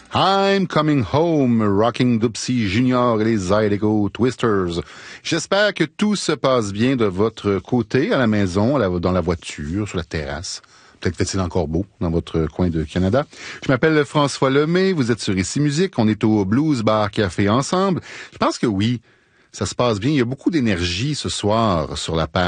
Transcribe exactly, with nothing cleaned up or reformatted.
I'm Coming Home, Rocking Dupsy Junior et les Zydeco Twisters. J'espère que tout se passe bien de votre côté, à la maison, dans la voiture, sur la terrasse. Peut-être fait-il encore beau dans votre coin de Canada. Je m'appelle François Lemay, vous êtes sur Ici Musique, on est au Blues Bar Café ensemble. Je pense que oui, ça se passe bien. Il y a beaucoup d'énergie ce soir sur la page